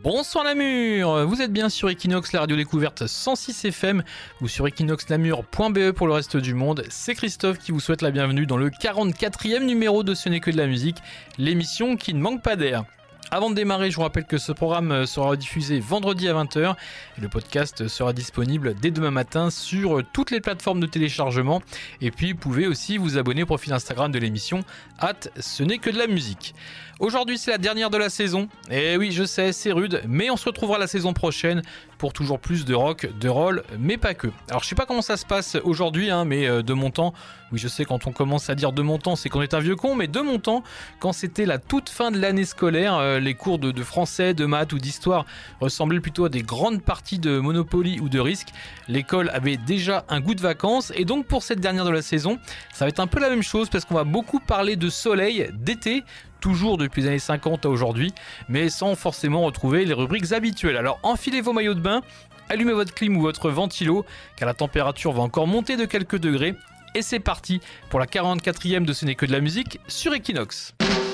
Bonsoir Namur, vous êtes bien sur Equinox, la radio découverte 106 FM ou sur equinoxnamur.be pour le reste du monde. C'est Christophe qui vous souhaite la bienvenue dans le 44e numéro de Ce n'est que de la musique, l'émission qui ne manque pas d'air. Avant de démarrer, je vous rappelle que ce programme sera diffusé vendredi à 20h et le podcast sera disponible dès demain matin sur toutes les plateformes de téléchargement. Et puis vous pouvez aussi vous abonner au profil Instagram de l'émission @ce n'est que de la musique. Aujourd'hui c'est la dernière de la saison, et oui je sais c'est rude, mais on se retrouvera la saison prochaine pour toujours plus de rock, de roll, mais pas que. Alors je sais pas comment ça se passe aujourd'hui, mais de mon temps, oui je sais quand on commence à dire de mon temps c'est qu'on est un vieux con, mais de mon temps, quand c'était la toute fin de l'année scolaire, les cours de français, de maths ou d'histoire ressemblaient plutôt à des grandes parties de Monopoly ou de Risk. L'école avait déjà un goût de vacances, et donc pour cette dernière de la saison, ça va être un peu la même chose parce qu'on va beaucoup parler de soleil, d'été, toujours depuis les années 50 à aujourd'hui, mais sans forcément retrouver les rubriques habituelles. Alors enfilez vos maillots de bain, allumez votre clim ou votre ventilo, car la température va encore monter de quelques degrés, et c'est parti pour la 44e de Ce n'est que de la musique sur Equinox.